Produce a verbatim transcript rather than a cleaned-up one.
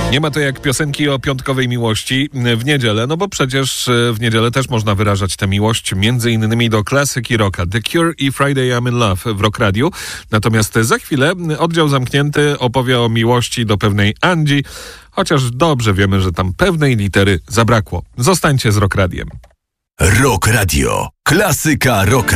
Nie ma to jak piosenki o piątkowej miłości w niedzielę, no bo przecież w niedzielę też można wyrażać tę miłość między innymi do klasyki rocka. The Cure i Friday I'm in Love w Rock Radiu. Natomiast za chwilę oddział zamknięty opowie o miłości do pewnej Andzi, chociaż dobrze wiemy, że tam pewnej litery zabrakło. Zostańcie z Rock Radiem. Rock Radio. Klasyka rocka.